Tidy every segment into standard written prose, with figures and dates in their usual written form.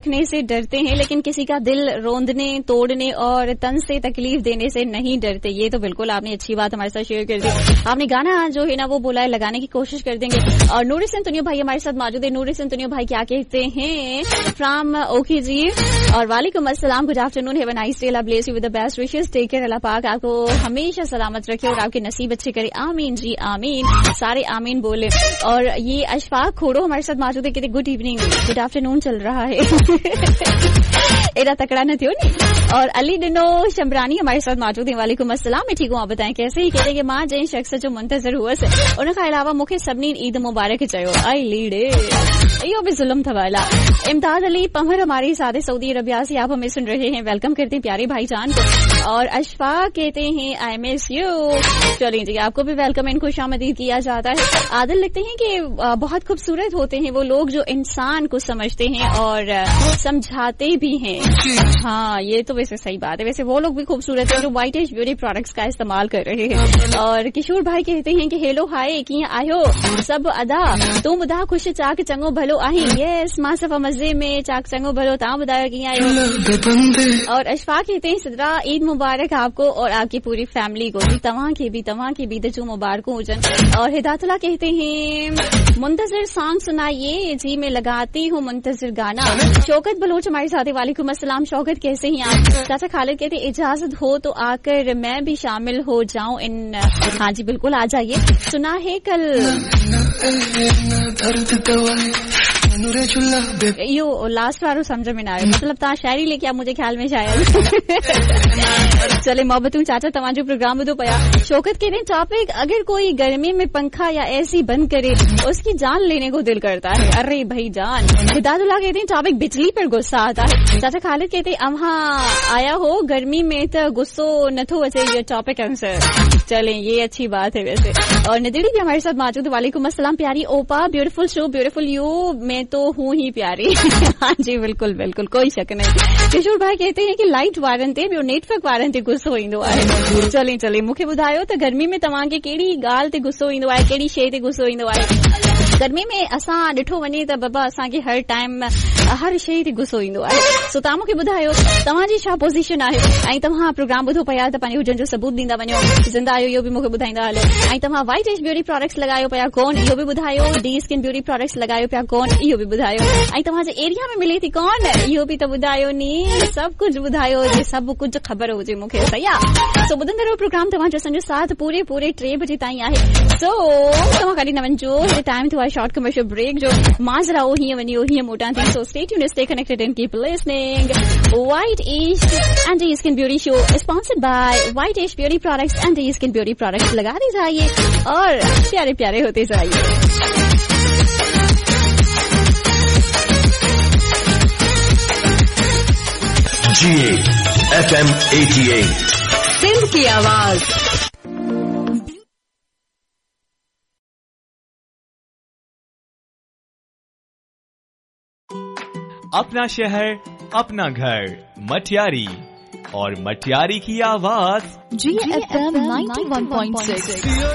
रखने से डरते हैं, लेकिन किसी का दिल रोंदने, तोड़ने और तन से तकलीफ देने से नहीं डरते। ये तो बिल्कुल आपने अच्छी बात हमारे साथ शेयर कर दी। आपने गाना जो है ना वो बोला है, लगाने की कोशिश कर देंगे। और नूरी संतुनियो भाई हमारे साथ मौजूद है। नूरी संतुनियो भाई क्या कहते हैं फ्रॉम ओके जी, और वालेकुम अस्सलाम, good afternoon, have a nice day, Allah bless you with the best wishes, take care, अल्लाह पाक आपको हमेशा सलामत रखे और आपके नसीब अच्छे करे, आमीन जी आमीन, सारे आमीन बोले। और ये अशफाक खोड़ो हमारे साथ मौजूद है, कहते गुड इवनिंग, गुड आफ्टरनून चल रहा है एरा तकड़ा न थियो नहीं। और अली डिनो शमरानी हमारे साथ मौजूद है, वालेकुम अस्सलाम, मैं ठीक हूँ, आप बताएं कैसे ही। कहते मां जंहिं शख्स जो मुंतज़िर हुआ से उनखां अलावा मूंखे सभिनी ईद मुबारक चयो, आई लीडे इहो भी जुल्म थवाला। इम्ताज अली पमर हमारे साथ सऊदी अरबिया से आप हमें सुन रहे हैं, वेलकम करते हैं प्यारे भाईजान को। और अशफाक कहते हैं आई मिस यू, चलिए जी आपको भी वेलकम एंड खुशामदीद किया जाता है। आदिल लिखते हैं कि बहुत खूबसूरत होते हैं वो लोग जो इंसान को समझते हैं और समझाते भी हैं। हाँ ये तो वैसे सही बात है, वैसे वो लोग भी खूबसूरत है जो व्हाइट एज ब्यूटी प्रोडक्ट्स का इस्तेमाल कर रहे हैं। और किशोर भाई कहते हैं कि हेलो हाय कीअं आहियो सब अदा, तूं ॿुधा ख़ुशि चाक चङो भलो आहीं, यस मां सफ़ा मज़े में, चाक चङो भलो, तव्हां ॿुधायो कीअं आहियो। और अशफाक कहते हैं सिद्रा ईद मुबारक आपको और आपकी पूरी फैमिली को भी, तव्हां के भी ईद जूं मुबारकूं हुजनि। और हिदायतुल्लाह कहते हैं मुंतजिर सॉन्ग सुनाइए जी, मैं लगाती हूँ मुंतजिर गाना। शौकत बलोच हमारे साथ, वालेकुम अस्सलाम शौकत, कैसे हैं आप। चाचा खालिद कहते इजाजत हो तो आकर मैं भी शामिल हो जाऊं इन, हाँ जी बिल्कुल आ जाइए। सुना है कल यो लास्ट वारो समझ में ना आयो, मतलब तव्हां शायरी लेके आप मुझे ख्याल में शायद चले मोहब्बतूं चाचा तव्हांजो प्रोग्राम ॿुधो पिया। शौकत कहते हैं टॉपिक, अगर कोई गर्मी में पंखा या एसी बंद करे उसकी जान लेने को दिल करता है, अरे भाई जान। हिदायतुल्लाह कहते हैं टॉपिक बिजली पर गुस्सा आता है। चाचा खालिद कहते हैं अम्हा आया हो गर्मी में तो गुस्सो नथो अचे, ये टॉपिक आंसर। चले ये अच्छी बात है वैसे। और निदिड़ी भी हमारे साथ मौजूद, वालेकुम अस्सलाम प्यारी ओपा, ब्यूटीफुल शो, ब्यूटीफुल यू, मैं तो हूँ ही प्यारी हाँ जी बिल्कुल बिल्कुल कोई शक नहीं। किशोर भाई कहते हैं कि लाइट वारनि ते ॿियो नेटवर्क वारनि ते गुस्सो ईंदो आहे। चले मूंखे ॿुधायो त गर्मी में तव्हांखे कहिड़ी ॻाल्हि ते गुस्सो ईंदो आहे, कहिड़ी शइ ते गुस्सो ईंदो आहे। गर्मी में असां ॾिठो वञे त बाबा असांखे हर टाइम हर शइ ते गुस्सो ईंदो आहे। सो तव्हां मूंखे ॿुधायो तव्हांजी छा पोज़ीशन आहे, ऐं तव्हां प्रोग्राम ॿुधो पिया त पंहिंजे हुजनि जो सबूत ॾींदा वञो, ज़िंदा आहियो इहो बि मूंखे ॿुधाईंदा हलो। ऐं तव्हां व्हाइट एज ब्यूटी प्रोडक्ट्स लॻायो पिया कोन, इहो बि ॿुधायो। डी स्किन ब्यूटी प्रोडक्ट्स लॻायो पिया कोन, इहो बि ॿुधायो। ऐं तव्हांजे एरिया में मिले थी कोन, इहो बि त ॿुधायो नी, सभु कुझु ॿुधायो जे सभु कुझु ख़बर हुजे मूंखे, सही आहे। सो ॿुधंदा रहो प्रोग्राम, तव्हांजो असांजो साथ पूरे 3 बजे ताईं आहे। सो तव्हां कॾहिं न वञिजो, टाइम थियो आहे शॉर्ट कमर्शियल ब्रेक जो, माज़रा हीअं वञी हीअं मोटां थी। So stay tuned, stay connected and keep listening. White Ash and the Skin Beauty Show sponsored by White Ash Beauty Products and the Skin Beauty Products। लगाते जाइए और प्यारे प्यारे होते जाइए। FM 88 सिंध की आवाज। अपना शहर अपना घर, मटियारी और मटियारी की आवाज GFM 91.6।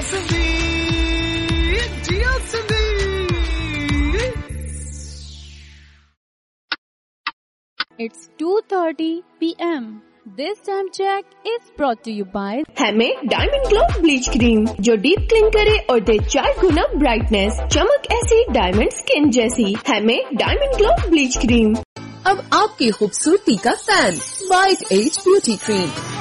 It's 2:30 PM. This time check is brought to you by हैमे diamond glow bleach cream जो डीप क्लीन करे और दे 4 गुना ब्राइटनेस, चमक ऐसी डायमंड स्किन जैसी। हैमे डायमंड ग्लो ब्लीच क्रीम। अब आपकी खूबसूरती का fan, white as beauty cream.